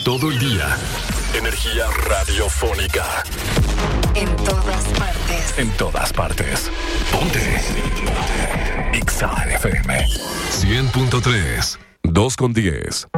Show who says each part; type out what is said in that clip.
Speaker 1: todo el día. Energía radiofónica.
Speaker 2: En todas partes.
Speaker 1: En todas partes. Ponte. Exa FM 100.3. 2:10.